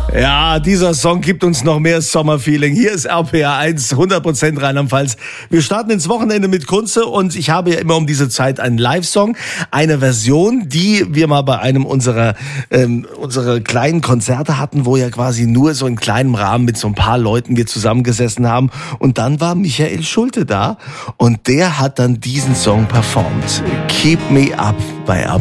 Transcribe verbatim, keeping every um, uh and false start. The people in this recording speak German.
Ja, dieser Song gibt uns noch mehr Sommerfeeling. Hier ist R P R eins, hundert Prozent Rheinland-Pfalz. Wir starten ins Wochenende mit Kunze und ich habe ja immer um diese Zeit einen Live-Song, eine Version, die wir mal bei einem unserer ähm, unsere kleinen Konzerte hatten, wo ja quasi nur so in kleinem Rahmen mit so ein paar Leuten wir zusammengesessen haben. Und dann war Michael Schulte da und der hat dann diesen Song performt. Keep Me Up bei R P R.